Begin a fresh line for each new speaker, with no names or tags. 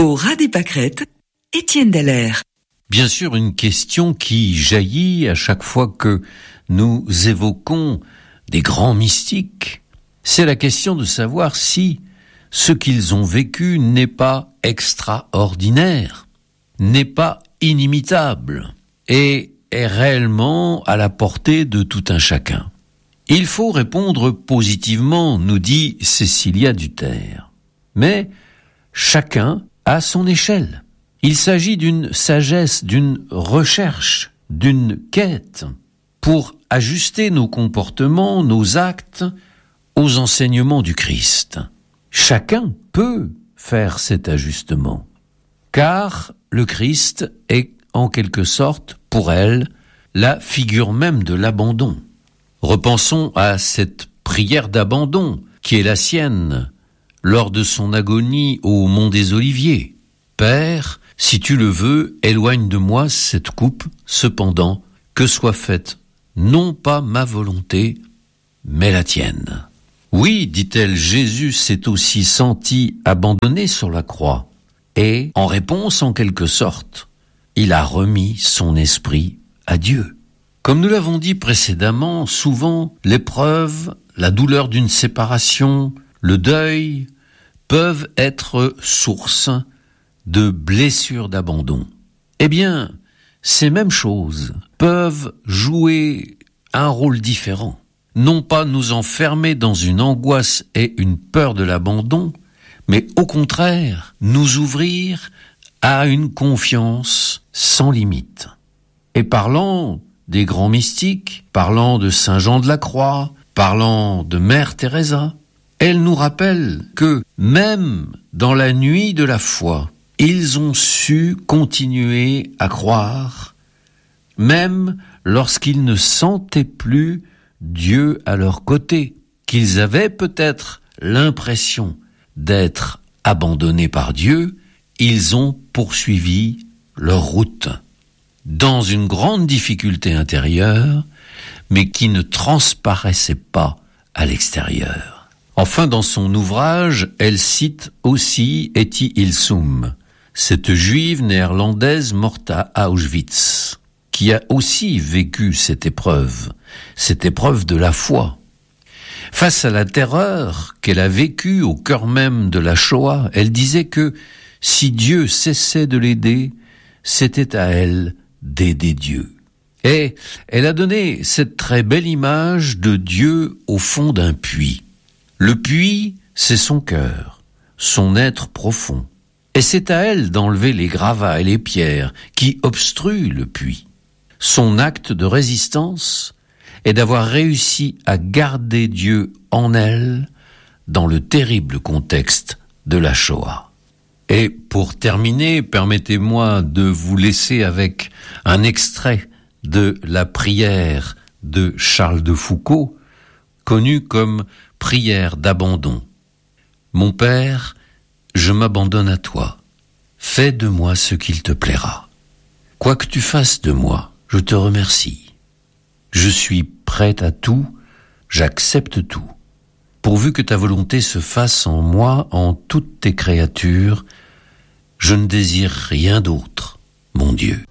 Au ras des pâquerettes, Étienne Dallaire.
Bien sûr, une question qui jaillit à chaque fois que nous évoquons des grands mystiques, c'est la question de savoir si ce qu'ils ont vécu n'est pas extraordinaire, n'est pas inimitable et est réellement à la portée de tout un chacun. Il faut répondre positivement, nous dit Cécilia Duterre. Mais chacun à son échelle. Il s'agit d'une sagesse, d'une recherche, d'une quête pour ajuster nos comportements, nos actes aux enseignements du Christ. Chacun peut faire cet ajustement, car le Christ est en quelque sorte, pour elle, la figure même de l'abandon. Repensons à cette prière d'abandon qui est la sienne lors de son agonie au Mont des Oliviers. Père, si tu le veux, éloigne de moi cette coupe, cependant, que soit faite non pas ma volonté, mais la tienne. Oui, dit-elle, Jésus s'est aussi senti abandonné sur la croix, et, en réponse en quelque sorte, il a remis son esprit à Dieu. Comme nous l'avons dit précédemment, souvent l'épreuve, la douleur d'une séparation, le deuil peuvent être source de blessures d'abandon. Eh bien, ces mêmes choses peuvent jouer un rôle différent. Non pas nous enfermer dans une angoisse et une peur de l'abandon, mais au contraire, nous ouvrir à une confiance sans limite. Et parlant des grands mystiques, parlant de Saint Jean de la Croix, parlant de Mère Teresa, elle nous rappelle que même dans la nuit de la foi, ils ont su continuer à croire, même lorsqu'ils ne sentaient plus Dieu à leur côté, qu'ils avaient peut-être l'impression d'être abandonnés par Dieu, ils ont poursuivi leur route dans une grande difficulté intérieure, mais qui ne transparaissait pas à l'extérieur. Enfin, dans son ouvrage, elle cite aussi Etty Hillesum, cette juive néerlandaise morte à Auschwitz, qui a aussi vécu cette épreuve de la foi. Face à la terreur qu'elle a vécue au cœur même de la Shoah, elle disait que si Dieu cessait de l'aider, c'était à elle d'aider Dieu. Et elle a donné cette très belle image de Dieu au fond d'un puits. Le puits, c'est son cœur, son être profond. Et c'est à elle d'enlever les gravats et les pierres qui obstruent le puits. Son acte de résistance est d'avoir réussi à garder Dieu en elle dans le terrible contexte de la Shoah. Et pour terminer, permettez-moi de vous laisser avec un extrait de la prière de Charles de Foucauld, connue comme prière d'abandon. Mon Père, je m'abandonne à toi. Fais de moi ce qu'il te plaira. Quoi que tu fasses de moi, je te remercie. Je suis prêt à tout, j'accepte tout. Pourvu que ta volonté se fasse en moi, en toutes tes créatures, je ne désire rien d'autre, mon Dieu.